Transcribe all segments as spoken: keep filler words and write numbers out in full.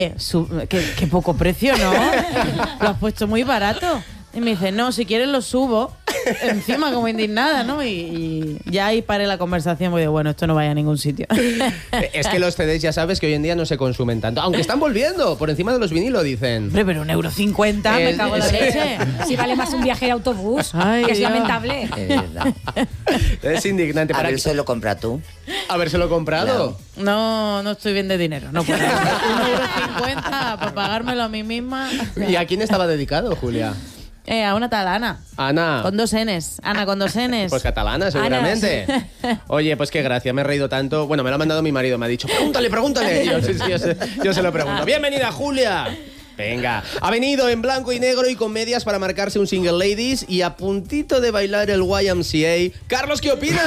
Eh, su, qué, qué poco precio, ¿no? Lo has puesto muy barato. Y me dice, no, si quieres lo subo. Encima como indignada, ¿no? Y, y ya ahí paré la conversación porque digo, bueno, esto no vaya a ningún sitio. Es que los C Ds ya sabes que hoy en día no se consumen tanto. Aunque están volviendo por encima de los vinilos, dicen. Hombre, pero un euro cincuenta, me cago en la leche. Si vale más un viaje de autobús, Ay, que es Dios. Lamentable. Es indignante. A ver, se lo compra tú. ¿Habérselo comprado? Claro. No, no estoy bien de dinero. No puedo. Un euro cincuenta para pagármelo a mí misma. ¿Y a quién estaba dedicado, Julia? Eh, a una tal Ana. Ana. Con dos Ns. Ana con dos Ns. Pues catalana, seguramente. Ana, sí. Oye, pues qué gracia, me he reído tanto. Bueno, me lo ha mandado mi marido, me ha dicho, pregúntale, pregúntale. Yo, yo, yo, se, yo se lo pregunto. Bienvenida, Julia. Venga, ha venido en blanco y negro y con medias para marcarse un single ladies y a puntito de bailar el Y M C A. Carlos, ¿qué opinas?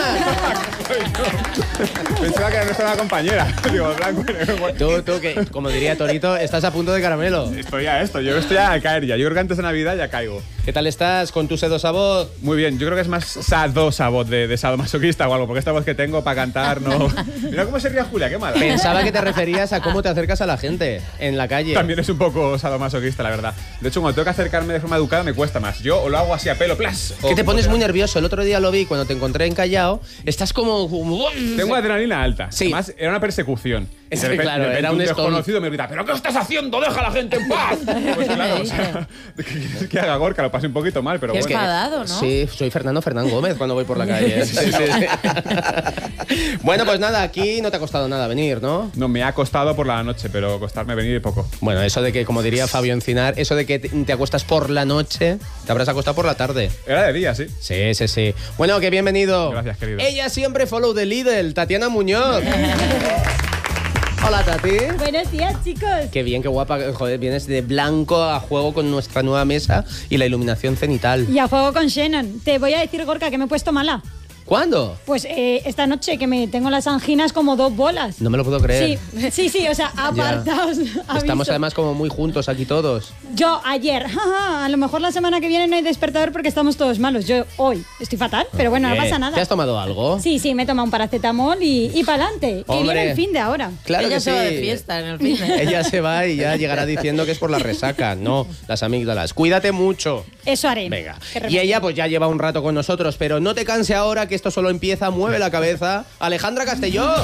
Pensaba que no estaba una compañera. Digo, blanco y negro. Tú, tú, que como diría Torito, estás a punto de caramelo. Estoy a esto, yo estoy a caer ya. Yo creo que antes de Navidad ya caigo. ¿Qué tal estás con tu sedosa voz? Muy bien, yo creo que es más sadosa voz de, de sadomasoquista o algo, porque esta voz que tengo para cantar no... Mira cómo se ríe Julia, qué mala. Pensaba que te referías a cómo te acercas a la gente en la calle. También es un poco sadomasoquista, la verdad. De hecho, cuando tengo que acercarme de forma educada me cuesta más. Yo o lo hago así a pelo, plas. Que te pones muy nervioso. El otro día lo vi cuando te encontré en Callao. Estás como... Tengo adrenalina alta. Sí. Además, era una persecución. Es de repente, claro, de repente era un, un desconocido me grita, ¿pero qué estás haciendo? ¡Deja a la gente en paz! Pues claro, o sea, ¿qué quieres que haga, Gorka? Lo pasé un poquito mal, pero qué bueno. Enfadado, ¿no? Sí, soy Fernando Fernán Gómez cuando voy por la calle. Sí, sí, sí. Bueno, pues nada, aquí no te ha costado nada venir, ¿no? No, me ha costado por la noche, pero costarme venir poco. Bueno, eso de que, como diría Fabio Encinar, eso de que te, te acuestas por la noche, te habrás acostado por la tarde. Era de día, sí. Sí, sí, sí. Bueno, que bienvenido. Gracias, querido. Ella siempre follow the Lidl, Tatiana Muñoz. Hola, Tati. Buenos días, chicos. Qué bien, qué guapa. Joder, vienes de blanco a juego con nuestra nueva mesa y la iluminación cenital. Y a juego con Shannon. Te voy a decir, Gorka, que me he puesto mala. ¿Cuándo? Pues eh, esta noche, que me tengo las anginas como dos bolas. No me lo puedo creer. Sí, sí, sí, o sea, apartaos. Estamos además como muy juntos aquí todos. Yo ayer, a lo mejor la semana que viene no hay despertador porque estamos todos malos. Yo hoy estoy fatal, pero bueno, no pasa nada. ¿Te has tomado algo? Sí, sí, me he tomado un paracetamol y, y para adelante. Que viene el fin de ahora. Claro Ella que se sí. va de fiesta en el fin de... Ella se va y ya llegará diciendo que es por la resaca. No, las amígdalas. Cuídate mucho. Eso haré. Venga. Y ella pues ya lleva un rato con nosotros, pero no te canse ahora que esto solo empieza. Mueve la cabeza. Alejandra Castelló.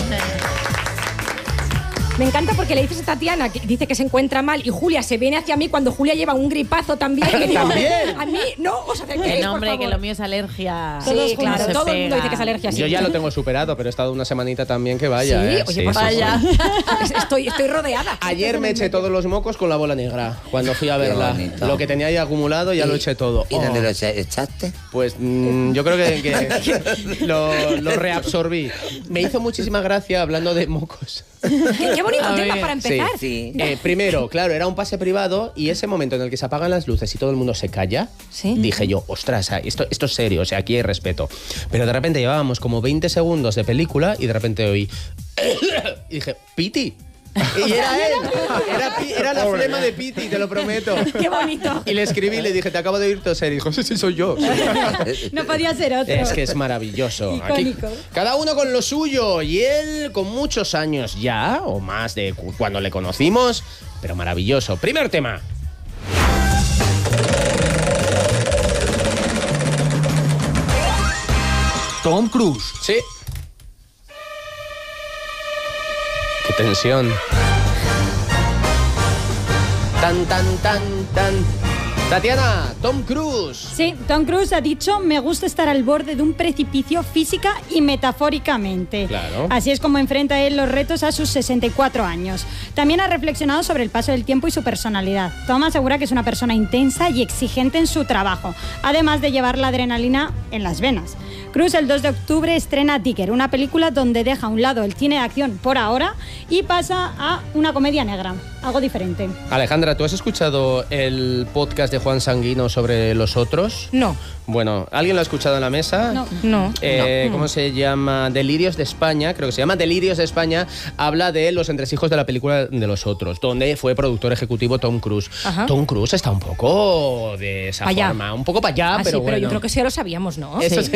Me encanta porque le dices a Tatiana que dice que se encuentra mal y Julia se viene hacia mí cuando Julia lleva un gripazo también. Que digo, ¿También? a mí no os acerquéis, Que por no, hombre, favor. que lo mío es alergia. Sí, claro, Se todo el mundo pega. dice que es alergia. Sí. Yo ya lo tengo superado, pero he estado una semanita también que vaya. Sí, ¿eh? oye, Sí, pues sí, vaya. sí. Estoy, estoy rodeada. Ayer me eché todos los mocos con la bola negra cuando fui a verla. bonito. Lo que tenía ahí acumulado ya ¿Y- lo eché todo. ¿Y dónde Oh. lo echaste? Pues mmm, yo creo que, que lo, lo reabsorbí. Me hizo muchísima gracia hablando de mocos. Qué, qué bonito A tema ver. para empezar. Sí. Eh, primero, claro, era un pase privado y ese momento en el que se apagan las luces y todo el mundo se calla, Sí. dije yo, ostras, esto, esto es serio, o sea, aquí hay respeto. Pero de repente llevábamos como veinte segundos de película y de repente oí... y dije, Piti. Y era él, era, Pi- era la flema de Piti, te lo prometo. Qué bonito. Y le escribí y le dije, te acabo de oír toser. Y dijo, sí, sí, soy yo. No podía ser otro. Es que es maravilloso. Aquí, Icónico. cada uno con lo suyo. Y él con muchos años ya, o más de cu- cuando le conocimos, pero maravilloso. Primer tema. Tom Cruise. Sí. Qué tensión. Tan, tan, tan, tan. Tatiana, Tom Cruise. Sí, Tom Cruise ha dicho, me gusta estar al borde de un precipicio física y metafóricamente. Claro. Así es como enfrenta él los retos a sus sesenta y cuatro años. También ha reflexionado sobre el paso del tiempo y su personalidad. Tom asegura que es una persona intensa y exigente en su trabajo, además de llevar la adrenalina en las venas. Cruise el dos de octubre estrena Digger, una película donde deja a un lado el cine de acción por ahora y pasa a una comedia negra, algo diferente. Alejandra, ¿tú has escuchado el podcast de Juan Sanguino sobre los otros? No. Bueno, ¿alguien lo ha escuchado en la mesa? No. No. Eh, ¿Cómo se llama? Delirios de España, creo que se llama Delirios de España. Habla de los entresijos de la película de los otros, donde fue productor ejecutivo Tom Cruise. Ajá. Tom Cruise está un poco de esa Pa' allá. forma, un poco para allá, Ah, pero sí, bueno. pero yo creo que sí lo sabíamos, ¿no? Eso Sí. sí. Me refiero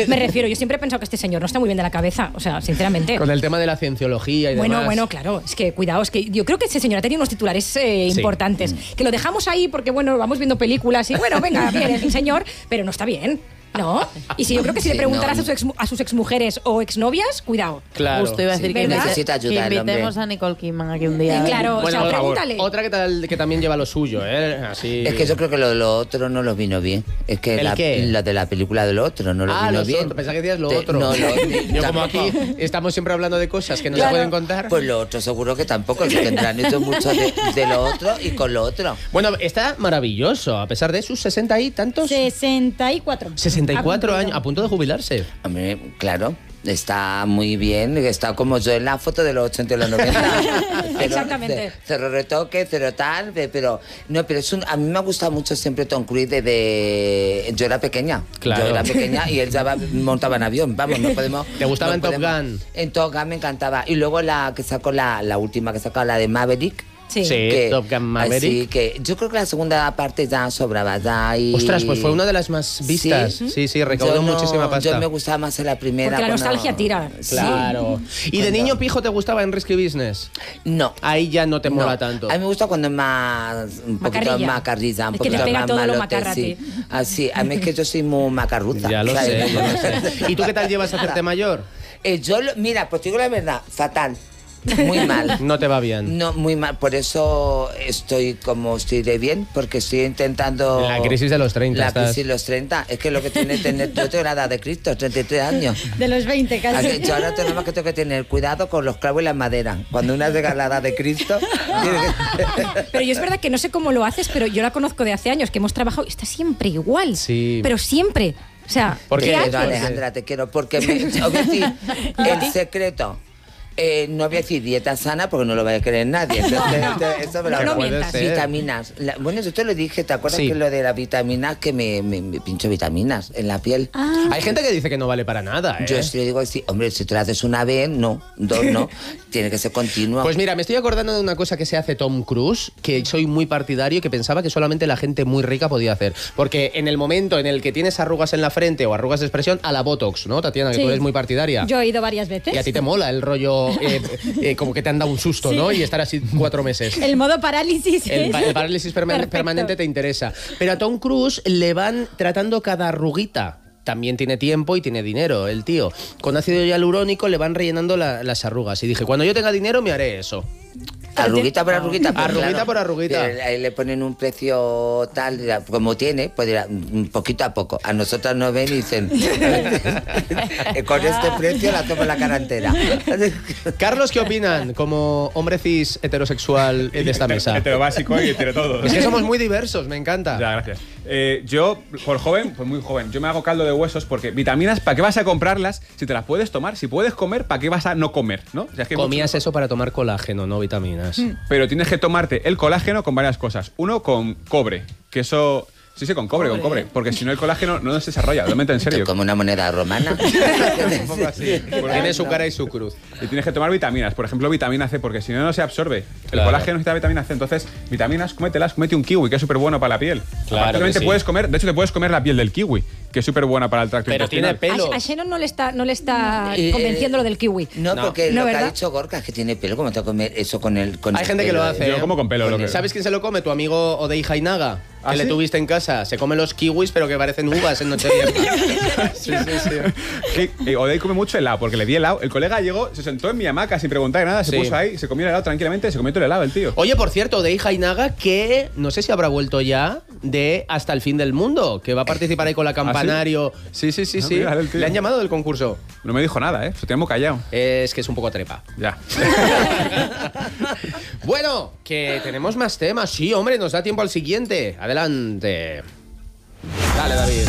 Pero yo siempre he pensado que este señor no está muy bien de la cabeza, o sea, sinceramente. Con el tema de la cienciología y Bueno, demás. bueno, claro, es que cuidado, es que yo creo que ese señor ha tenido unos titulares eh, Sí. importantes, que lo dejamos ahí porque, bueno, vamos viendo películas y, bueno, venga, bien, es el señor, pero no está bien, ¿no? Y si yo creo que si Sí, le preguntaras no. a, sus ex, a sus exmujeres o exnovias, cuidado. Claro. Justo iba a decir Sí, que, ¿verdad? invite- Necesita ayuda que el hombre. invitemos a Nicole Kidman aquí un día. Eh, claro, Bueno, o sea, por favor, pregúntale. otra que, tal, que también lleva lo suyo, ¿eh? Así... Es que yo creo que lo, lo otro no lo vino bien. Es que ¿El la, qué? lo de la película de lo otro no lo Ah, vino lo bien. otro, pensaba que decías lo Te- otro. No, lo, Yo como tampoco. aquí estamos siempre hablando de cosas que no Claro. se pueden contar. Pues lo otro seguro que tampoco, se tendrán hecho mucho de, de lo otro y con lo otro. Bueno, está maravilloso, a pesar de sus sesenta y tantos... sesenta y cuatro. sesenta y cuatro Ha años, a punto de jubilarse. Hombre, claro, está muy bien. Está como yo en la foto de los ochenta y los noventa. Cero- Exactamente. Cero retoque, cero tal, de- pero no, pero es un, a mí me ha gustado mucho siempre Tom Cruise desde yo era pequeña. Claro. Yo era pequeña y él ya va- montaba en avión. Vamos, no podemos. ¿Te gustaba no en Top podemos- Gun? En Top Gun me encantaba. Y luego la que sacó la, la última que sacó, la de Maverick. Sí. Sí. Top Gun Maverick. Así que yo creo que la segunda parte ya sobraba ya y... Ostras, pues fue una de las más vistas. Sí, sí, recaudó Yo no- muchísima pasta. Yo me gustaba más en la primera. Porque la cuando- nostalgia tira. Claro. ¿Y de Cuando- niño pijo te gustaba en Risky Business? No. Ahí ya no te mola No. tanto. A mí me gusta cuando es más, un poquito Macarrilla. más macarrilla, un Es que te poquito pega más todo lo malote, macarra a sí. ti. Así, a mí es que yo soy muy macarruza. Ya lo ¿sabes? sé, ya lo sé. ¿Y tú qué tal llevas a hacerte mayor? Eh, yo, lo- mira, pues te digo la verdad, fatal. Muy mal. No te va bien. No, muy mal. Por eso estoy como estoy de bien, porque estoy intentando... La crisis de los treinta La estás. crisis de los treinta. Es que lo que tiene tener... Yo tengo la edad de Cristo, treinta y tres años. De los veinte casi. Así, yo ahora tengo más que tengo que tener cuidado con los clavos y las maderas. Cuando una llega a la edad de Cristo... tiene que- Pero yo es verdad que no sé cómo lo haces, pero yo la conozco de hace años, que hemos trabajado y está siempre igual. Sí. Pero siempre. O sea, ¿Por ¿qué qué? haces? Pero Alejandra, te quiero, porque me, os voy a decir, el secreto, eh, no voy a decir dieta sana porque no lo vaya a creer nadie. Entonces, No, no. eso me lo No, no puede mientas. ser. Vitaminas. La- bueno, yo te lo dije, ¿te acuerdas Sí. que lo de las vitaminas, que me, me, me pincho vitaminas en la piel? Hay gente que dice que no vale para nada, ¿eh? Yo sí le digo, sí, hombre, si te lo haces una vez, no, dos no, tiene que ser continuo. Pues mira, me estoy acordando de una cosa que se hace Tom Cruise, que soy muy partidario y que pensaba que solamente la gente muy rica podía hacer. Porque en el momento en el que tienes arrugas en la frente o arrugas de expresión, a la Botox, ¿no, Tatiana? Que Sí. tú eres muy partidaria. Yo he ido varias veces. Y a ti te mola el rollo, eh, eh, como que te han dado un susto, ¿no? Y estar así cuatro meses. El modo parálisis. El, es pa- el parálisis perma- perfecto. permanente te interesa. Pero a Tom Cruise le van tratando cada arruguita. También tiene tiempo y tiene dinero, el tío. Con ácido hialurónico le van rellenando la- las arrugas. Y dije, cuando yo tenga dinero me haré eso. Arruguita por arruguita. pues, Arruguita claro. por arruguita. Pero ahí le ponen un precio tal, dirá, como tiene, pues dirá, un poquito a poco. A nosotras nos ven y dicen, con este precio la tomo la cara entera. Carlos, ¿qué opinan como hombre cis heterosexual de esta mesa? Hetero básico y hetero todo. Es que somos muy diversos, me encanta. Ya, gracias. Eh, yo, por joven, pues muy joven, yo me hago caldo de huesos porque vitaminas, ¿para qué vas a comprarlas si te las puedes tomar? Si puedes comer, ¿para qué vas a no comer? ¿no? O sea, es que Comías mucho- eso para tomar colágeno, no vitaminas. Pero tienes que tomarte el colágeno con varias cosas. Uno, con cobre, que eso... Sí, sí, con cobre, con cobre. Porque si no el colágeno no se desarrolla, realmente en serio. Como una moneda romana. Un poco así. Porque Tiene su cara y su cruz. Y tienes que tomar vitaminas, por ejemplo, vitamina C, porque si no, no se absorbe. Claro. El colágeno necesita vitamina C. Entonces, vitaminas, cómetelas, cómete un kiwi, que es súper bueno para la piel. Claro Aparte, también que te sí. puedes comer, de hecho, te puedes comer la piel del kiwi, que es súper buena para el tracto Pero tiene intestinal. pelo. A, a Shannon no le está, no le está Eh, convenciendo lo del kiwi. No, No. porque No, lo que ¿verdad? ha dicho Gorka es que tiene pelo, ¿cómo te va a comer eso con el con Hay el gente que lo pelo, hace. eh? Yo como con pelo, lo que- ¿Sabes quién se lo come? Tu amigo Odei Jainaga, que ¿Ah, le sí? tuviste en casa. Se come los kiwis, pero que parecen uvas en Nochevieja. Sí, sí, sí. Sí, eh, Odey come mucho helado, porque le di helado. El colega llegó, se sentó en mi hamaca sin preguntar nada, se Sí. puso ahí, se comió el helado tranquilamente, se comió todo el helado el tío. Oye, por cierto, Odei Jainaga, que no sé si habrá vuelto ya de Hasta el fin del mundo, que va a participar ahí con la Campanario. Sí, sí, sí, Ah, sí. mira, el tío. Le han llamado del concurso. No me dijo nada, ¿eh? Se tenemos callado. Es que es un poco trepa. Ya. Bueno, que tenemos más temas. Sí, hombre, nos da tiempo al siguiente. Adelante. Dale, David.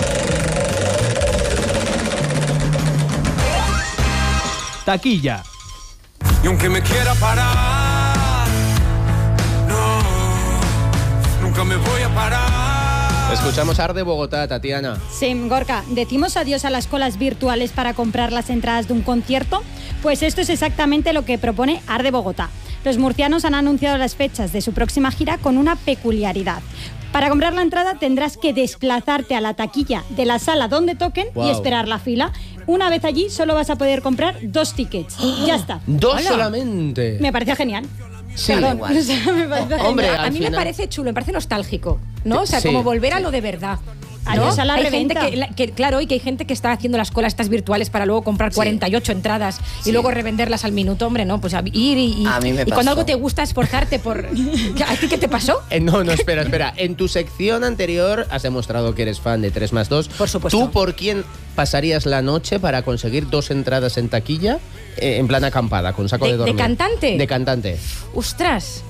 Taquilla. Y aunque me quiera parar, no, nunca me voy a parar. Escuchamos Arde Bogotá, Tatiana. Sí, Gorka, ¿decimos adiós a las colas virtuales para comprar las entradas de un concierto? Pues esto es exactamente lo que propone Arde Bogotá. Los murcianos han anunciado las fechas de su próxima gira con una peculiaridad. Para comprar la entrada tendrás que desplazarte a la taquilla de la sala donde toquen Wow. y esperar la fila. Una vez allí solo vas a poder comprar dos tickets. Ya está. Dos Hola. solamente. Me parecía genial. Sí, Perdón, igual. o sea, me parece Hombre, genial. A al mí me final- parece chulo, me parece nostálgico, ¿no? O sea, Sí. como volver a lo de verdad. ¿no? Adiós a la hay gente reventa. que, la- que, claro, y que hay gente que está haciendo las colas estas virtuales para luego comprar Sí. cuarenta y ocho entradas y Sí. luego revenderlas al minuto, hombre, ¿no? Pues a ir y, y, A mí me y cuando pasó. algo te gusta esforzarte por... ¿A ti qué te pasó? Eh, no, no, espera, espera. En tu sección anterior has demostrado que eres fan de tres más dos. Por supuesto. ¿Tú por quién pasarías la noche para conseguir dos entradas en taquilla eh, en plan acampada, con saco de, ¿De- de dormir? cantante? De cantante. ¡Ostras!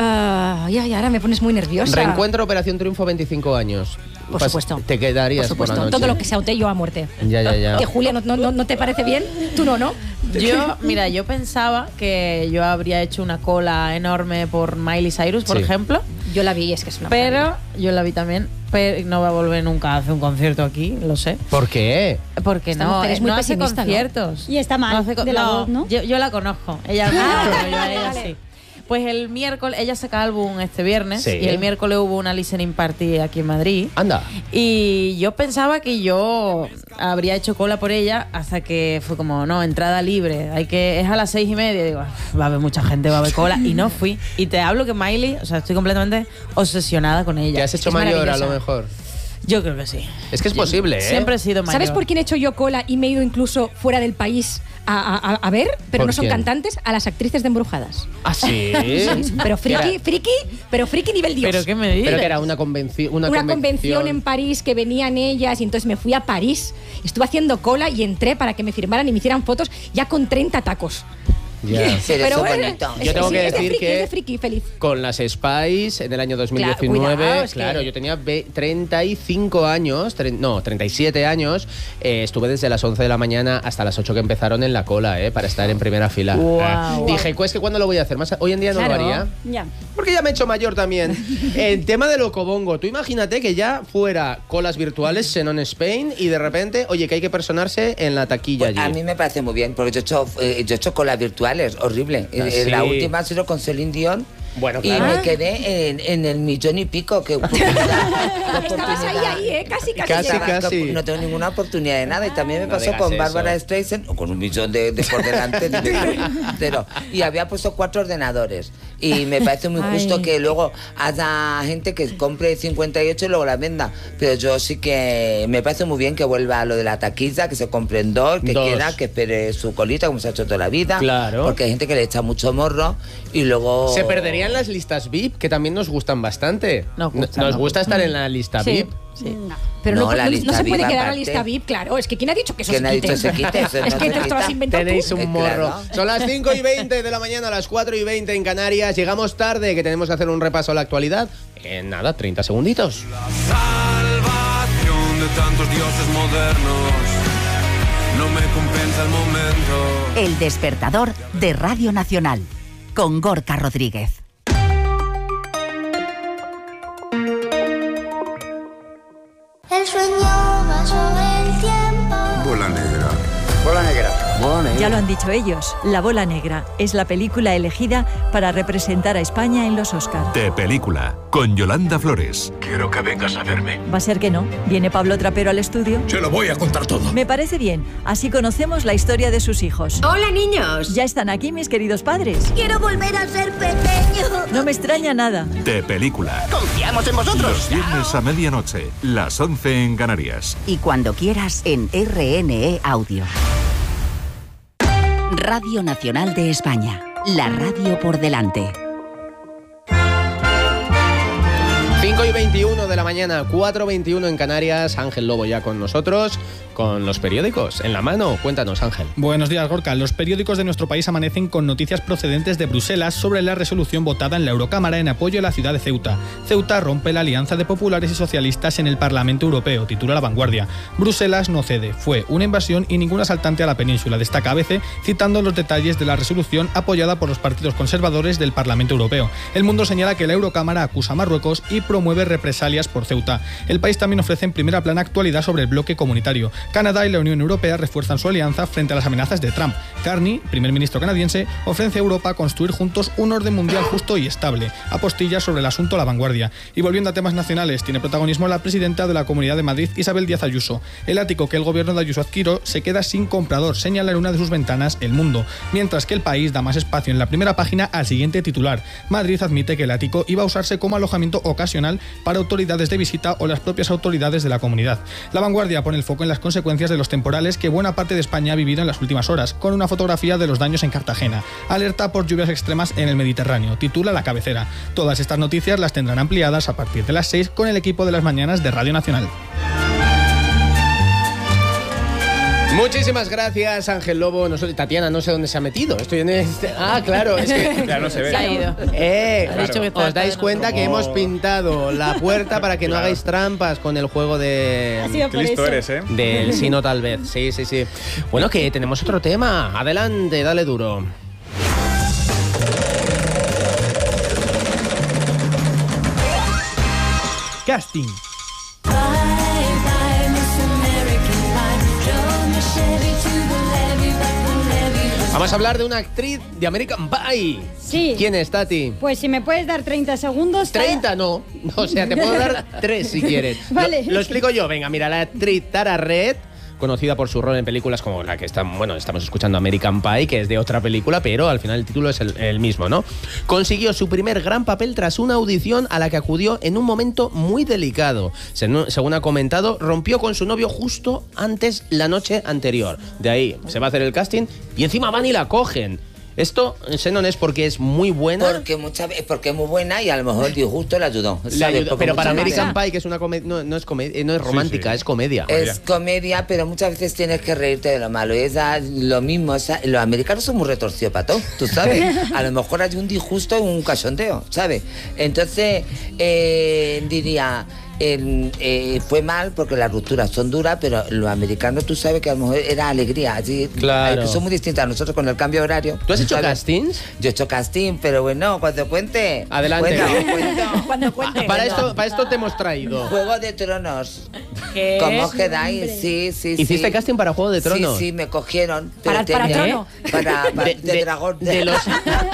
Ah, ya, ya, ahora me pones muy nerviosa. Reencuentro Operación Triunfo veinticinco años. Por Pas- supuesto. Te quedarías Por por, supuesto, la noche. todo lo que sea yo a muerte. Ya, ya, ya. Que Julia, ¿no, no, no te parece bien? Tú no, ¿no? Yo, mira, yo pensaba que yo habría hecho una cola enorme por Miley Cyrus, por Sí. ejemplo, Yo la vi, es que es una pero maravilla. yo la vi también, pero no va a volver nunca a hacer un concierto aquí, lo sé. ¿Por qué? Porque Esta no, mujer es eh, muy no hace pesimista, ¿no? conciertos. Y está mal, No hace co- de la voz, ¿no? Yo, yo la conozco. Ella Ah, pero yo a vale, ella vale. sí. Pues el miércoles, ella saca álbum este viernes Sí. y el miércoles hubo una listening party aquí en Madrid. Anda. Y yo pensaba que yo habría hecho cola por ella hasta que fue como, no, entrada libre, hay que es a las seis y media. Y digo, "Uf, va a haber mucha gente, va a haber cola". Y no fui. Y te hablo que Miley, o sea, estoy completamente obsesionada con ella. ¿Te has hecho Es mayor a maravillosa. lo mejor? Yo creo que sí. Es que es posible, ¿eh? Siempre he sido mayor. ¿Sabes por quién he hecho yo cola y me he ido incluso fuera del país a, a- a ver? Pero ¿Por no son quién? cantantes, a las actrices de Embrujadas. ¿Ah, sí? Pero friki, Era- friki, pero friki nivel Dios. ¿Pero qué me dices? Pero que era una, convenci una, Una convención en París que venían ellas y entonces me fui a París, estuve haciendo cola y entré para que me firmaran y me hicieran fotos ya con treinta tacos. Ya. Pero eso bueno, bonito. es- Yo tengo sí, que es de decir friki, que- es de friki, feliz. Con las Spice en el año dos mil diecinueve, Claro, cuidado, es claro, que- yo tenía ve- treinta y cinco años, tre- no, treinta y siete años, eh, estuve desde las once de la mañana hasta las ocho que empezaron en la cola, eh, para estar en primera fila. Guau. Eh, Dije, pues que ¿cuándo lo voy a hacer? Más, hoy en día no Claro. lo haría. Ya. Porque ya me he hecho mayor también. El tema del Ocobongo. Tú imagínate que ya fuera colas virtuales, Xenon Spain, y de repente, oye, que hay que personarse en la taquilla Pues allí. a mí me parece muy bien, porque yo he hecho, eh, yo he hecho colas virtuales, horrible. Ah, Eh, sí. La última ha sido con Celine Dion. Bueno, y claro. me quedé en, en el millón y pico. Que oportunidad, Estabas ahí, ahí, ¿eh? Casi, casi. Casi, llegabas. casi. No tengo ninguna oportunidad de nada. Y también me No pasó digas con eso. Bárbara Streisand, o con un millón de, de por delante. de- cero. Y había puesto cuatro ordenadores. Y me parece muy Ay. justo que luego haya gente que compre cincuenta y ocho y luego la venda. Pero yo sí que me parece muy bien que vuelva a lo de la taquilla, que se compren dos, que Dos. quiera, que espere su colita, como se ha hecho toda la vida. Claro. Porque hay gente que le echa mucho morro y luego... Se perderían las listas V I P, que también nos gustan bastante. Nos gustan, nos nos gusta estar en la lista Sí, V I P. sí. Pero no, No, la no- lista no se V I P puede quedar la aparte. lista V I P, claro. Es que ¿quién ha dicho que eso ¿Quién se ha quite? dicho se quite? Eso Es no que se te lo has quita. inventado Tenéis tú. un Eh, morro. claro. Son las cinco y veinte de la mañana, a las cuatro y veinte en Canarias. Llegamos tarde, que tenemos que hacer un repaso a la actualidad. En nada, treinta segunditos. Salvación de tantos dioses modernos. No me compensa el momento. El despertador de Radio Nacional, con Gorka Rodríguez. El sueño va sobre el tiempo. Bola negra. Bola negra. Ya lo han dicho ellos, La Bola Negra es la película elegida para representar a España en los Oscar. De película, con Yolanda Flores. Quiero que vengas a verme. Va a ser que no. ¿Viene Pablo Trapero al estudio? Se lo voy a contar todo. Me parece bien. Así conocemos la historia de sus hijos. Hola, niños. Ya están aquí mis queridos padres. Quiero volver a ser pequeño. No me extraña nada. De película. Confiamos en vosotros. Los viernes a medianoche, las once en Canarias. Y cuando quieras en R N E Audio. Radio Nacional de España. La radio por delante. cinco y veintiuno de la mañana, cuatro y veintiuno en Canarias. Ángel Lobo ya con nosotros, con los periódicos en la mano. Cuéntanos, Ángel. Buenos días, Gorka. Los periódicos de nuestro país amanecen con noticias procedentes de Bruselas sobre la resolución votada en la Eurocámara en apoyo a la ciudad de Ceuta. Ceuta rompe la alianza de populares y socialistas en el Parlamento Europeo, titula La Vanguardia. Bruselas no cede. Fue una invasión y ningún asaltante a la península, destaca A B C, citando los detalles de la resolución apoyada por los partidos conservadores del Parlamento Europeo. El Mundo señala que la Eurocámara acusa a Marruecos y promueve represalias días por Ceuta. El país también ofrece en primera plana actualidad sobre el bloque comunitario. Canadá y la Unión Europea refuerzan su alianza frente a las amenazas de Trump. Carney, primer ministro canadiense, ofrece a Europa construir juntos un orden mundial justo y estable. Apostillas sobre el asunto La Vanguardia. Y volviendo a temas nacionales, tiene protagonismo la presidenta de la Comunidad de Madrid, Isabel Díaz Ayuso. El ático que el gobierno de Ayuso adquirió se queda sin comprador, señala en una de sus ventanas El Mundo, mientras que El País da más espacio en la primera página al siguiente titular. Madrid admite que el ático iba a usarse como alojamiento ocasional para autoridades de visita o las propias autoridades de la comunidad. La Vanguardia pone el foco en las consecuencias de los temporales que buena parte de España ha vivido en las últimas horas, con una fotografía de los daños en Cartagena. Alerta por lluvias extremas en el Mediterráneo, titula la cabecera. Todas estas noticias las tendrán ampliadas a partir de las seis con el equipo de las mañanas de Radio Nacional. Muchísimas gracias, Ángel Lobo. No sé, Tatiana, no sé dónde se ha metido. Estoy en este... Ah, claro, es que... Ya no se ve. Se ha ido. Eh, Ha dicho que está- os dais cuenta que Como- hemos pintado la puerta para que no Claro. hagáis trampas con el juego de... Ha sido Qué por listo eso. eres, ¿eh? Del sí, no, tal vez. Sí, sí, sí. Bueno, que tenemos otro tema. Adelante, dale duro. Casting. Vamos a hablar de una actriz de American Pie. Sí. ¿Quién es, Tati? Pues si me puedes dar treinta segundos... Tara- treinta no. O sea, te puedo dar tres si quieres. Vale. Lo, lo explico yo. Venga, mira, la actriz Tara Reid, conocida por su rol en películas como la que están, bueno, estamos escuchando American Pie, que es de otra película, pero al final el título es el, el mismo, ¿no? Consiguió su primer gran papel tras una audición a la que acudió en un momento muy delicado. Según, según ha comentado, rompió con su novio justo antes la noche anterior. De ahí se va a hacer el casting y encima van y la cogen. Esto, Xenon, es porque es muy buena. Porque muchas veces, porque es muy buena y a lo mejor el disgusto le ayudó. Le ¿sabes? ayudó, Porque pero para muchas veces- American Pie, que es una comedia, no, no es comedia, no es romántica, sí. es comedia. Es comedia, pero muchas veces tienes que reírte de lo malo. Y es a- lo mismo. esa- los americanos son muy retorcidos para todo, tú sabes. A lo mejor hay un disgusto y un cachondeo, ¿sabes? Entonces, eh, diría. eh, eh, fue mal porque las rupturas son duras, pero los americanos tú sabes que a lo mejor era alegría. Así, Claro. eh, son muy distintas a nosotros con el cambio horario. ¿Tú has hecho ¿sabes? castings? Yo he hecho casting, pero bueno, cuando cuente. Adelante. Cuento, cuento. Cuando cuente. Para esto, para esto te hemos traído. Juego de Tronos. ¿Qué? ¿Cómo os quedáis? Sí, sí, sí. ¿Hiciste casting para Juego de Tronos? Sí, sí, me cogieron. pero Para- para tenía- trono. Para, para- De, de, de- dragón. de los,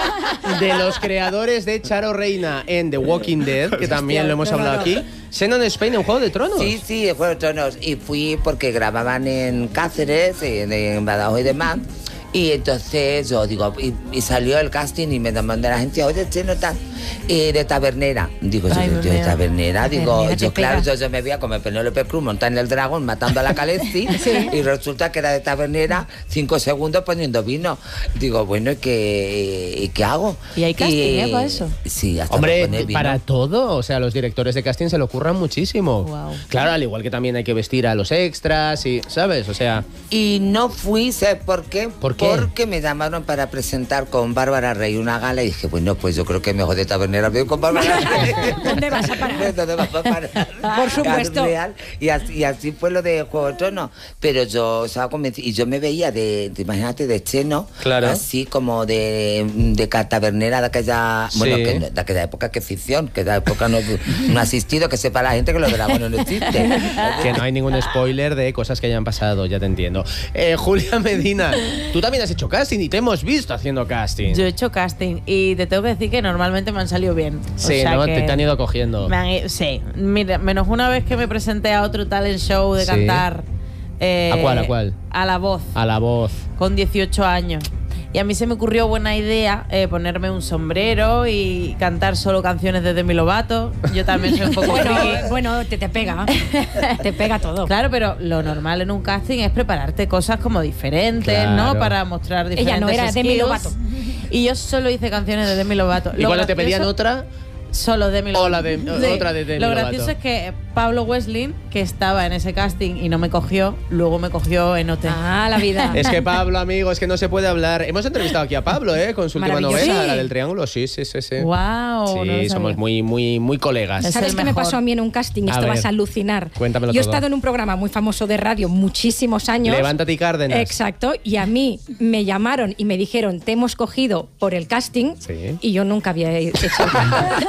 de los creadores de Charo Reina en The Walking Dead, que también lo hemos no, no, hablado no. aquí. Xenon Spain en Juego de Tronos. Sí, sí, de Juego de Tronos. Y fui porque grababan en Cáceres, en, en Badajoz y demás. Y entonces yo digo, y, y salió el casting y me mandó la agencia, oye, che, no tal. Y de tabernera. Digo, Ay, yo, Dios yo de mío. tabernera, digo, Tabernera te yo claro, pega. yo, yo me veía como Penélope Cruz montada en el dragón matando a la Calesti y resulta que era de tabernera cinco segundos poniendo vino. Digo, bueno, ¿y qué, y qué hago? ¿Y hay casting, eh, para eso? Sí, hasta Hombre, poner vino. para todo, o sea, los directores de casting se lo ocurran muchísimo. Guau. Claro, al igual que también hay que vestir a los extras y, ¿sabes? O sea, Y no fui, ¿sabes por qué? ¿Por qué? Porque me llamaron para presentar con Bárbara Rey una gala y dije, bueno, pues yo creo que mejor de tabernera voy con Bárbara Rey. ¿Dónde vas a parar? ¿Dónde vas a parar? Por supuesto. Real. Y así, y así fue lo de Juego de Tronos. Pero yo estaba convencida, y yo me veía de, de imagínate, de cheno, Claro. así como de, de tabernera de aquella, bueno, Sí. que, de aquella época, que ficción, que de aquella época no, no ha existido, que sepa la gente que los dragones no existen. que no hay ningún spoiler de cosas que hayan pasado, ya te entiendo. Eh, Julia Medina, tú también has hecho casting y te hemos visto haciendo casting. Yo he hecho casting y te tengo que decir que normalmente me han salido bien. O Sí, sea ¿no? que Te, te han ido cogiendo. me han i- sí, mira, menos una vez que me presenté a otro talent show de Sí. cantar. eh, ¿A cuál, a cuál? A La Voz, A la voz. con dieciocho años. Y a mí se me ocurrió buena idea eh, ponerme un sombrero y cantar solo canciones de Demi Lovato. Yo también soy un poco Bueno, friki. bueno, te, te pega. Te pega todo. Claro, pero lo normal en un casting es prepararte cosas como diferentes, Claro. ¿no? Para mostrar diferentes Ella no era Demi skills. Lovato. Y yo solo hice canciones de Demi Lovato. Y Lo cuando te gracioso- pedían otra, Solo Demi Lovato. O la de- otra de Demi Lo Lovato. gracioso es que Pablo Wesley, que estaba en ese casting y no me cogió, luego me cogió en O T. Ah, la vida. es que Pablo, amigo, es que no se puede hablar. Hemos entrevistado aquí a Pablo, ¿eh? Con su última Maravilloso. novela, Sí. la del Triángulo. Sí, sí, sí, sí. Wow, Sí, no lo sabía. somos muy, muy, muy colegas. Es ¿Sabes el qué me mejor. pasó a mí en un casting? A Esto ver. vas a alucinar. Cuéntamelo Yo he todo. estado en un programa muy famoso de radio muchísimos años. Levántate y Cárdenas. Exacto. Y a mí me llamaron y me dijeron, te hemos cogido por el casting. Sí. Y yo nunca había hecho.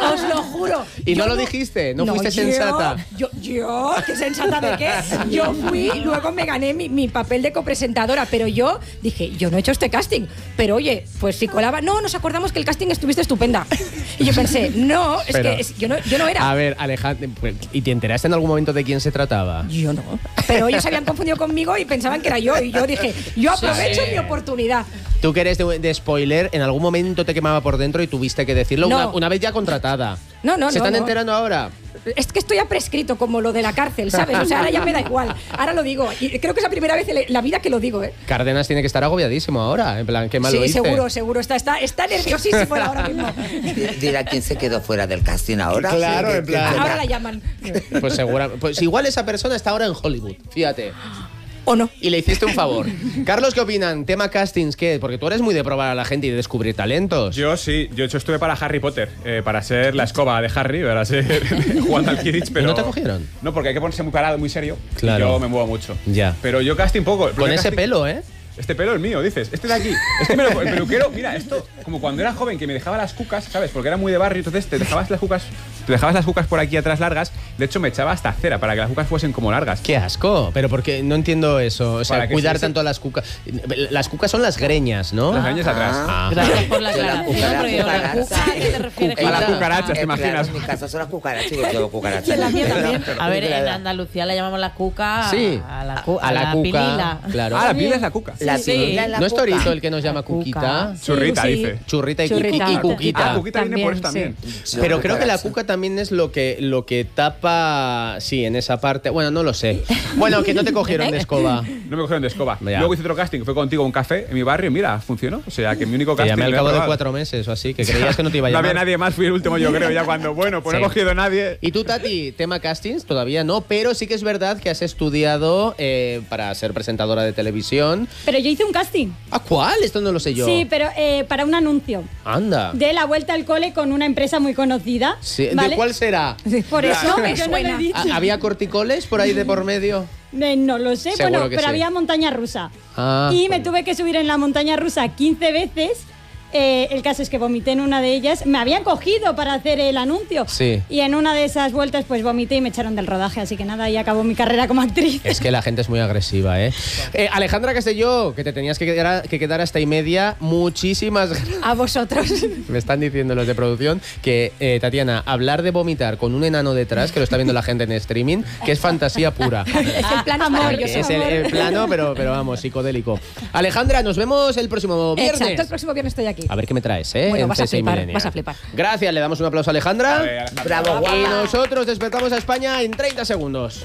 Os lo juro. ¿Y no Yo lo dijiste? ¿No, fuiste yo- sensata? Yo, yo, ¿qué sensata de qué? Yo fui, luego me gané mi, mi papel de copresentadora, pero yo dije, yo no he hecho este casting. Pero oye, pues si colaba, no, nos acordamos que el casting estuviste estupenda. Y yo pensé, no, es Pero- que es- yo, no, yo no era. A ver, Alejandra, pues, ¿y te enteraste en algún momento de quién se trataba? Yo no. Pero ellos se habían confundido conmigo y pensaban que era yo. Y yo dije, yo aprovecho Sí. mi oportunidad. Tú que eres de, de spoiler, en algún momento te quemaba por dentro y tuviste que decirlo No. una, una vez ya contratada. No, no, ¿Se no, están no. enterando ahora? Es que estoy ya prescrito como lo de la cárcel, ¿sabes? O sea, ahora ya me da igual. Ahora lo digo. Y creo que es la primera vez en la vida que lo digo, ¿eh? Cárdenas tiene que estar agobiadísimo ahora. En plan, qué mal lo Sí, hice. seguro, seguro. Está, está, está nerviosísimo él ahora mismo. Dirá quién se quedó fuera del casting ahora. Claro, Sí, en plan. Ahora la llaman. Pues segura, pues igual esa persona está ahora en Hollywood, fíjate. ¿O no? Y le hiciste un favor. Carlos, ¿qué opinan? Tema castings, ¿qué? Porque tú eres muy de probar a la gente y de descubrir talentos. Yo sí, yo, yo estuve para Harry Potter, eh, para ser la escoba de Harry, para ser jugando al Quidditch, pero... ¿Y no te cogieron? No, porque hay que ponerse muy parado, muy serio. Claro. Y yo me muevo mucho. Ya. Pero yo casting poco. el Con primer ese casting- pelo, ¿eh? Este pelo es mío, dices. Este de aquí. Es que me lo- el peluquero, mira, esto, como cuando era joven, que me dejaba las cucas, ¿sabes? Porque era muy de barrio, entonces te dejabas las cucas, te dejabas las cucas por aquí atrás largas. De hecho, me echaba hasta cera para que las cucas fuesen como largas. Qué asco. Pero porque no entiendo eso. O sea, Para que cuidar sí, sí. tanto las cucas. Las cucas son las greñas, ¿no? Las greñas atrás. Ah. Gracias por la Yo la aclaración, cucaracha, porque yo la cucaracha. cuca, ¿a qué te refieres? A la Cuca? cucaracha, ¿te Eh, imaginas? Claro, en mi casa son las cucarachas y yo tengo cucarachas. Y en la mía también. Pero- A ver, pero- en Andalucía le llamamos la cuca Sí. a la, cu- A la cuca, pilila. claro. Ah, la piel es la cuca. La Sí, pilila sí. es la ¿No es cuca. Torito el que nos llama La cuca. Cuquita? Churrita, Sí, sí. dice. Churrita y, Churrita. y cuquita. Ah, cuquita viene por eso También, también. Sí. Pero creo que la Cucaracha. cuca también es lo que, lo que tapa. Sí, en esa parte. Bueno, no lo sé. Bueno, que no te cogieron de escoba. No me cogieron de escoba. Ya. Luego hice otro casting, fue contigo a un café en mi barrio y mira, funcionó. O sea, que mi único Te casting... llamé al lo he cabo de probado. cuatro meses o así, que creías que no te iba a No llamar. había nadie más, fui el último yo creo, ya cuando, bueno, pues no Sí. he cogido a nadie. Y tú, Tati, tema castings, todavía no, pero sí que es verdad que has estudiado eh, para ser presentadora de televisión. Pero yo hice un casting. ¿A cuál? Esto no lo sé yo. Sí, pero eh, para un anuncio Anda. de la vuelta al cole con una empresa muy conocida. Sí, ¿vale? ¿de cuál será? Por eso me yo no lo he suena. dicho. ¿Ha- ¿Había corticoles por ahí de por medio? Eh, no lo sé, Seguro bueno, que pero sí. había montaña rusa. Ah, y me bueno. tuve que subir en la montaña rusa quince veces. Eh, el caso es que vomité en una de ellas. Me habían cogido para hacer el anuncio. Sí. Y en una de esas vueltas, pues vomité y me echaron del rodaje. Así que nada, ahí acabó mi carrera como actriz. Es que la gente es muy agresiva, ¿eh? Eh, Alejandra Castelló, que te tenías que quedar, que quedar hasta y media, muchísimas gracias. A vosotros. Me están diciendo los de producción que, eh, Tatiana, hablar de vomitar con un enano detrás, que lo está viendo la gente en streaming, que es fantasía pura. Es que el plano es Amor, maravilloso. Es el, el plano, pero, pero vamos, psicodélico. Alejandra, nos vemos el próximo viernes. Exacto, el próximo viernes estoy aquí. A ver qué me traes, ¿eh? Bueno, en vas a C seis flipar, Millennial. vas a flipar. Gracias, le damos un aplauso a Alejandra. A ver, Alejandra. Bravo, Y guapa. nosotros despertamos a España en treinta segundos.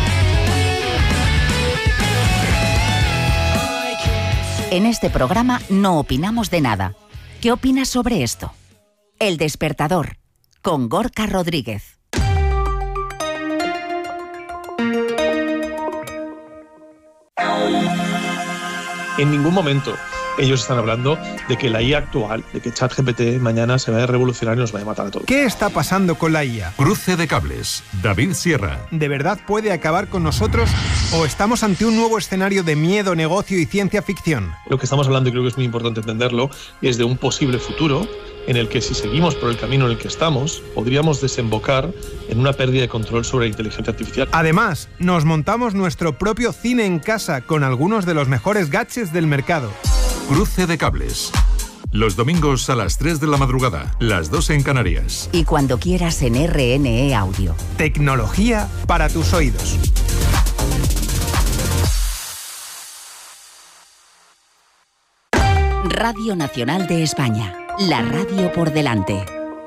En este programa no opinamos de nada. ¿Qué opinas sobre esto? El Despertador, con Gorka Rodríguez. En ningún momento ellos están hablando de que la I A actual, de que ChatGPT mañana se vaya a revolucionar y nos vaya a matar a todos. ¿Qué está pasando con la I A? Cruce de cables. David Sierra. ¿De verdad puede acabar con nosotros o estamos ante un nuevo escenario de miedo, negocio y ciencia ficción? Lo que estamos hablando, y creo que es muy importante entenderlo, es de un posible futuro en el que si seguimos por el camino en el que estamos, podríamos desembocar en una pérdida de control sobre la inteligencia artificial. Además, nos montamos nuestro propio cine en casa con algunos de los mejores gadgets del mercado. Cruce de cables. Los domingos a las tres de la madrugada, las dos en Canarias. Y cuando quieras en R N E Audio. Tecnología para tus oídos. Radio Nacional de España. La radio por delante.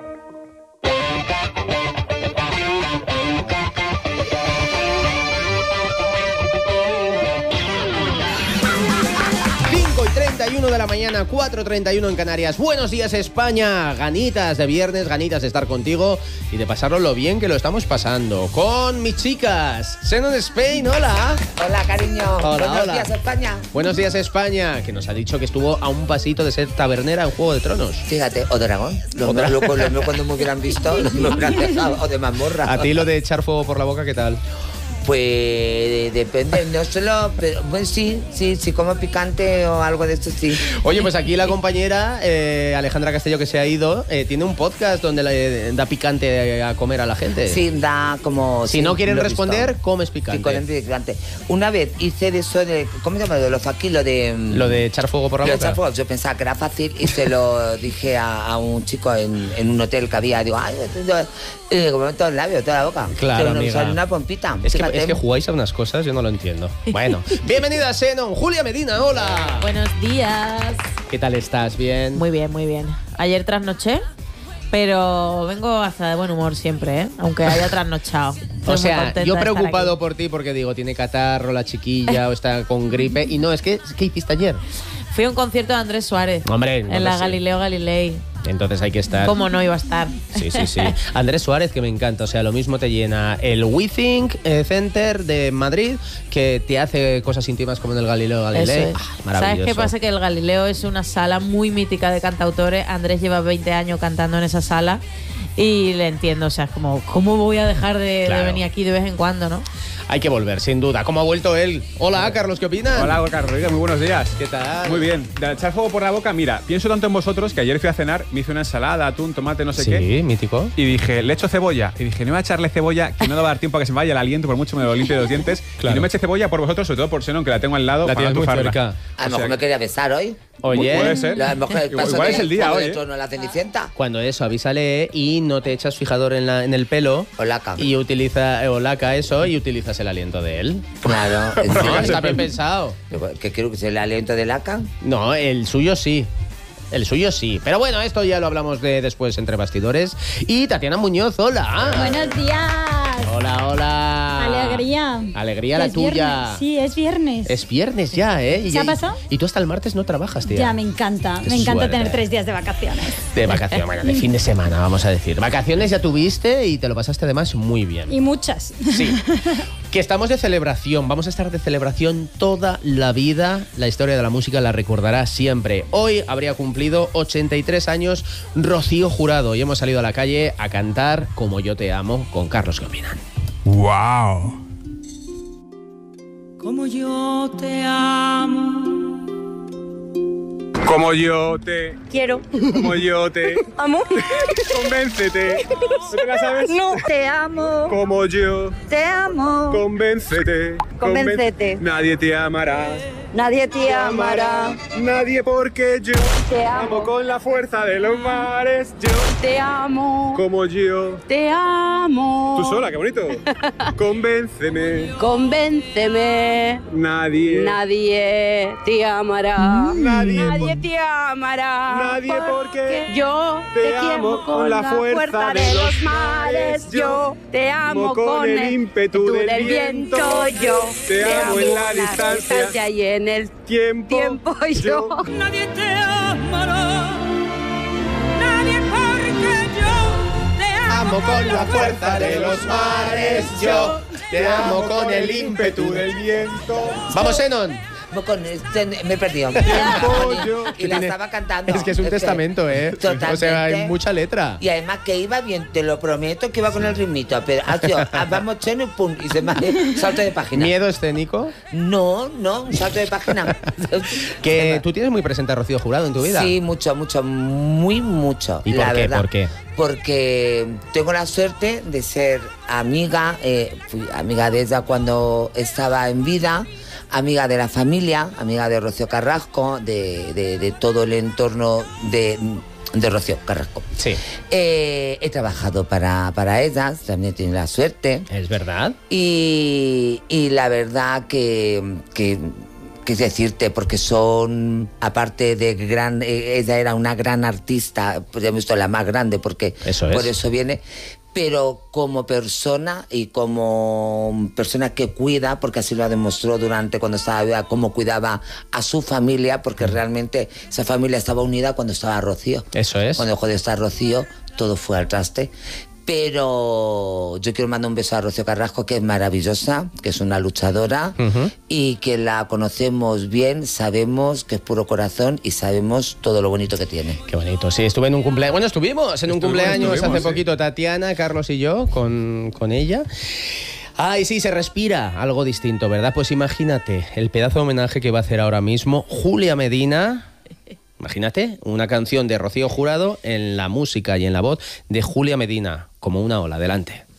cinco y treinta y uno de la mañana, cuatro y treinta y uno en Canarias. Buenos días, España. Ganitas de viernes, ganitas de estar contigo y de pasarlo lo bien que lo estamos pasando. Con mis chicas. Xenon Spain, hola. Hola, cariño. Hola, Buenos hola. días, España. Buenos días, España, que nos ha dicho que estuvo a un pasito de ser tabernera en Juego de Tronos. Fíjate, o dragón. Lo, O dra- lo, lo, lo- cuando me hubieran visto, no me hubieran dejado. O de mazmorra. A ti lo de echar fuego por la boca, ¿qué tal? Pues depende, no solo, pero bueno, sí, sí, sí como picante o algo de esto, sí. Oye, pues aquí la compañera eh, Alejandra Castelló, que se ha ido, eh, tiene un podcast donde le da picante a comer a la gente. Sí, da como... Si sí, no quieren lo he responder, visto. comes picante. Sí, comes picante. Una vez hice de eso de... ¿Cómo se llama? De los aquí, lo de... Lo de echar fuego por la lo de boca. echar fuego. Yo pensaba que era fácil y se lo dije a, a un chico en, en un hotel que había. Digo, ay, y digo, me todo el labio, toda la boca. Claro, Pero no amiga. sale una pompita. Es que, Fíjate. es que jugáis a unas cosas, yo no lo entiendo. Bueno, bienvenida a Xenon, Julia Medina, hola. Buenos días. ¿Qué tal estás? ¿Bien? Muy bien, muy bien. Ayer trasnoché, pero vengo hasta de buen humor siempre, ¿eh? Aunque haya trasnochado. Estoy O muy sea, contenta yo de estar preocupado aquí. por ti porque digo, tiene catarro la chiquilla o está con gripe. Y no, es que, ¿qué hiciste ayer? Fui a un concierto de Andrés Suárez. Hombre, en la sí. Galileo Galilei. Entonces hay que estar. ¿Cómo no iba a estar? Sí, sí, sí. Andrés Suárez, que me encanta. O sea, lo mismo te llena el WeThink eh, Center de Madrid, que te hace cosas íntimas como en el Galileo Galilei. Eso es. Ah, maravilloso. ¿Sabes qué pasa? Que el Galileo es una sala muy mítica de cantautores. Andrés lleva veinte años cantando en esa sala y le entiendo. O sea, es como, ¿cómo voy a dejar de, Claro. de venir aquí de vez en cuando, no? Hay que volver, sin duda. ¿Cómo ha vuelto él? Hola, Carlos, ¿qué opinas? Hola, Carlos, muy buenos días. ¿Qué tal? Muy bien. De echar fuego por la boca, mira, pienso tanto en vosotros que ayer fui a cenar, me hice una ensalada, atún, tomate, no sé Sí, qué. Sí, mítico. Y dije, le echo cebolla. Y dije, no voy a echarle cebolla, que no le va a dar tiempo a que se me vaya el aliento, por mucho me lo limpie de los dientes. Claro. Y no me eché ceballa por vosotros, sobre todo por Xenon, que la tengo al lado. La para tienes muy entufarla. cerca. A lo O sea, mejor me quería besar hoy. Oye, puede ser. A lo mejor Igual- paso igual de es el día Juego hoy, de ¿eh? Tronos, la Cenicienta. cuando eso, avísale y no te echas fijador en, la, en el pelo. O laca. Y utiliza, eh, o laca eso, y utilizas el aliento de él. Claro. es No, decir, está bien pensado. ¿Que quiero que sea el aliento de laca? No, el suyo sí. El suyo sí. Pero bueno, esto ya lo hablamos de después entre bastidores. Y Tatiana Muñoz, hola. Buenos días. Hola, hola. Alegría. Alegría la Es tuya. viernes. Sí, es viernes. Es viernes ya, ¿eh? Y, ¿Se ha y- pasado? Y tú hasta el martes no trabajas, tía. Ya, me encanta. Qué Me encanta suerte. tener tres días de vacaciones. De vacaciones, bueno, de fin de semana, vamos a decir. Vacaciones ya tuviste y te lo pasaste además muy bien. Y muchas. Sí. Que estamos de celebración, vamos a estar de celebración toda la vida. La historia de la música la recordará siempre. Hoy habría cumplido ochenta y tres años Rocío Jurado y hemos salido a la calle a cantar Como yo te amo con Carlos. ¿Qué opinan? ¡Wow! Como yo te amo. Como yo te... Quiero. Como yo te... Amo. Convéncete. ¿No te la sabes? No. Te amo. Como yo... Te amo. Convéncete. Convéncete. Conven- Nadie te amará. Nadie te amará. Nadie porque yo Te amo. con la fuerza de los mares. Yo Te amo. como yo. Te amo. Tú sola, qué bonito. Convénceme. Convénceme. Nadie. Nadie te amará. Nadie Nadie por- te amará. Nadie porque yo te te, amo amo con la fuerza de los mares. Yo te amo con el ímpetu del viento. Yo te amo en la distancia y en el tiempo. tiempo yo. Nadie te amará. Nadie porque yo te amo. Amo con la fuerza de los mares, yo te amo con el ímpetu del viento. Vamos, Xenon. Con este, me he perdido. yo. Y la estaba cantando. Es que es un testamento, ¿eh? Totalmente. O sea, hay mucha letra. Y además que iba bien, te lo prometo que iba con el ritmito. Pero ha sido, ah, vamos, cheno y pum. Y se me ha salto de página. ¿Miedo escénico? No, no, un salto de página. Que tú tienes muy presente a Rocío Jurado en tu vida. Sí, mucho, mucho, muy mucho. ¿Y por la qué? verdad. ¿Por qué? Porque tengo la suerte de ser amiga, eh, fui amiga de ella cuando estaba en vida, amiga de la familia, amiga de Rocío Carrasco, de, de, de todo el entorno de, de Rocío Carrasco. Sí. Eh, he trabajado para, para ellas, también he tenido la suerte. ¿Es verdad? Y, y la verdad que... que qué decirte, porque son, aparte de gran, eh, ella era una gran artista, pues ya he visto la más grande, porque Eso es. por eso viene, pero como persona y como persona que cuida, porque así lo demostró durante cuando estaba viva, cómo cuidaba a su familia, porque realmente esa familia estaba unida cuando estaba Rocío. Eso es. Cuando dejó de estar Rocío, todo fue al traste. Pero yo quiero mandar un beso a Rocío Carrasco, que es maravillosa, que es una luchadora Ujú. y que la conocemos bien, sabemos que es puro corazón y sabemos todo lo bonito que tiene. Qué bonito. Sí, estuve en un cumpleaños. Bueno, estuvimos en un Estuvimos, cumpleaños estuvimos, hace sí. poquito, Tatiana, Carlos y yo, con, con ella. Ay, sí, se respira algo distinto, ¿verdad? Pues imagínate el pedazo de homenaje que va a hacer ahora mismo Julia Medina. Imagínate, una canción de Rocío Jurado en la música y en la voz de Julia Medina, como una ola. Adelante.